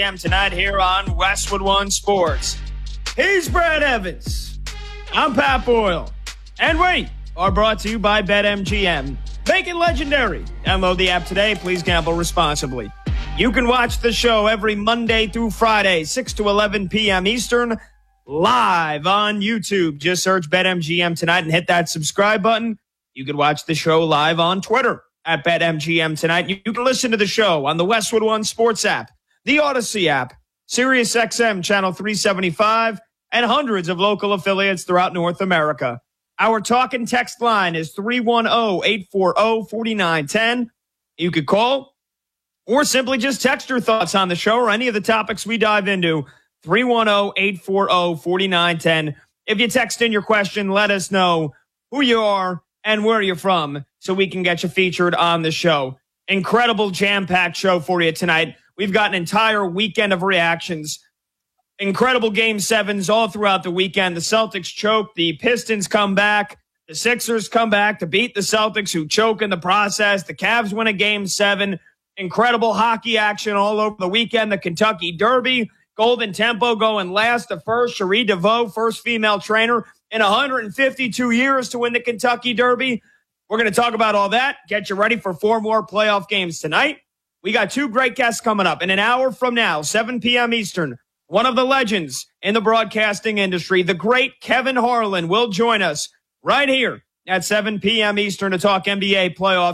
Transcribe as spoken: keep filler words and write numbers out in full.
Tonight here on Westwood One Sports. He's Brad Evans. I'm Pat Boyle. And we are brought to you by BetMGM. Make it legendary. Download the app today. Please gamble responsibly. You can watch the show every Monday through Friday, six to eleven p.m. Eastern, live on YouTube. Just search BetMGM Tonight and hit that subscribe button. You can watch the show live on Twitter at BetMGM Tonight. You can listen to the show on the Westwood One Sports app, the Odyssey app, Sirius X M Channel three seventy-five, and hundreds of local affiliates throughout North America. Our talk and text line is three one zero, eight four zero, four nine one zero. You could call or simply just text your thoughts on the show or any of the topics we dive into, three one zero, eight four zero, four nine one zero. If you text in your question, let us know who you are and where you're from so we can get you featured on the show. Incredible jam-packed show for you tonight. We've got an entire weekend of reactions. Incredible game sevens all throughout the weekend. The Celtics choke. The Pistons come back. The Sixers come back to beat the Celtics, who choke in the process. The Cavs win a game seven. Incredible hockey action all over the weekend. The Kentucky Derby. Golden Tempo going last to first. Cherie DeVoe, first female trainer in one hundred fifty-two years to win the Kentucky Derby. We're going to talk about all that. Get you ready for four more playoff games tonight. We got two great guests coming up. In an hour from now, seven p.m. Eastern, one of the legends in the broadcasting industry, the great Kevin Harlan, will join us right here at seven p.m. Eastern to talk N B A playoffs.